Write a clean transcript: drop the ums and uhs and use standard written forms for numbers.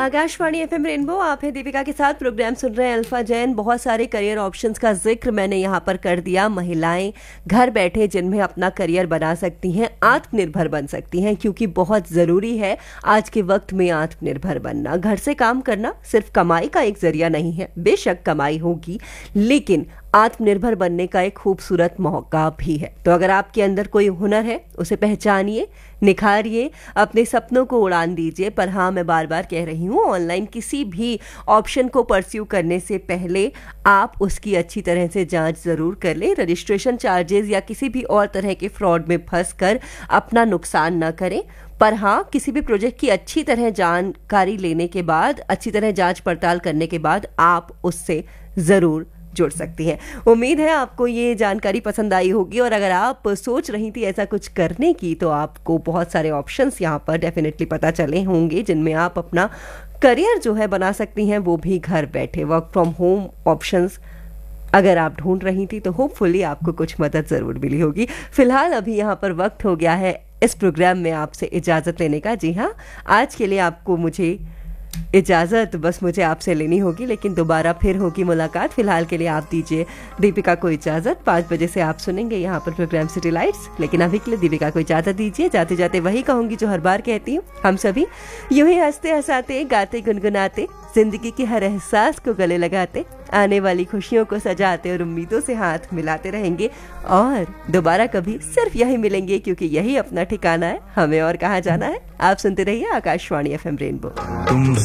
Akashvani FM rainbow, आप हैं दीपिका के साथ। प्रोग्राम सुन रहे हैं अल्फा जैन। बहुत सारे करियर ऑप्शंस का जिक्र मैंने यहाँ पर कर दिया। महिलाएं घर बैठे जिनमें अपना करियर बना सकती हैं, आत्मनिर्भर बन सकती हैं, क्योंकि बहुत ज़रूरी है आज के वक्त में आत्मनिर्भर बनना। घर से काम करना सिर्फ कमाई का एक जरिया नहीं है, बेशक कमाई होगी, लेकिन आत्मनिर्भर बनने का एक खूबसूरत मौका भी है। तो अगर आपके अंदर कोई हुनर है, उसे पहचानिए, निखारिए, अपने सपनों को उड़ान दीजिए। पर हाँ, मैं बार बार कह रही हूँ, ऑनलाइन किसी भी ऑप्शन को परस्यू करने से पहले आप उसकी अच्छी तरह से जांच जरूर कर लें। रजिस्ट्रेशन चार्जेस या किसी भी और तरह के फ्रॉड में फंस कर अपना नुकसान न करें। पर हाँ, किसी भी प्रोजेक्ट की अच्छी तरह जानकारी लेने के बाद, अच्छी तरह जांच पड़ताल करने के बाद आप उससे ज़रूर जुड़ सकती हैं। उम्मीद है आपको ये जानकारी पसंद आई होगी, और अगर आप सोच रही थी ऐसा कुछ करने की, तो आपको बहुत सारे ऑप्शंस यहाँ पर डेफिनेटली पता चले होंगे जिनमें आप अपना करियर जो है बना सकती हैं, वो भी घर बैठे। वर्क फ्रॉम होम ऑप्शंस अगर आप ढूंढ रही थी तो होपफुली आपको कुछ मदद ज़रूर मिली होगी। फिलहाल अभी यहाँ पर वक्त हो गया है इस प्रोग्राम में आपसे इजाज़त लेने का। जी हाँ, आज के लिए आपको मुझे इजाज़त बस मुझे आपसे लेनी होगी, लेकिन दोबारा फिर होगी मुलाकात। फिलहाल के लिए आप दीजिए दीपिका को इजाज़त। 5 बजे से आप सुनेंगे यहाँ पर प्रोग्राम सिटी लाइट्स, लेकिन अभी के लिए दीपिका को इजाज़त दीजिए। जाते जाते वही कहूँगी जो हर बार कहती हूँ, हम सभी यूं ही हंसते हंसाते, गाते गुनगुनाते, जिंदगी के हर एहसास को गले लगाते, आने वाली खुशियों को सजाते और उम्मीदों से हाथ मिलाते रहेंगे, और दोबारा कभी सिर्फ यही मिलेंगे, क्योंकि यही अपना ठिकाना है। हमें और कहाँ जाना है। आप सुनते रहिए आकाशवाणी एफएम रेनबो।